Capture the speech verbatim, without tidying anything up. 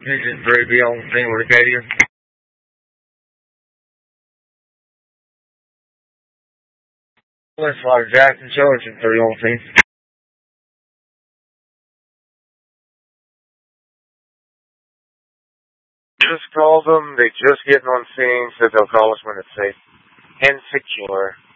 Agent three B on scene with Acadia. Westwater Jackson, show Agent three on scene. Just called them. They just getting on scene. Said they'll call us when it's safe and secure.